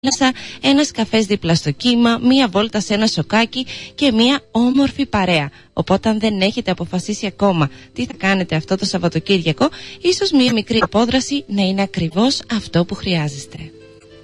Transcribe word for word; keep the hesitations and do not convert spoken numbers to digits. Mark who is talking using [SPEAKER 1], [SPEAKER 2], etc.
[SPEAKER 1] ένας καφές δίπλα στο κύμα, μία βόλτα σε ένα σοκάκι και μία όμορφη παρέα. Οπότε αν δεν έχετε αποφασίσει ακόμα τι θα κάνετε αυτό το Σαββατοκύριακο, ίσως μία μικρή απόδραση να είναι ακριβώς αυτό που χρειάζεστε.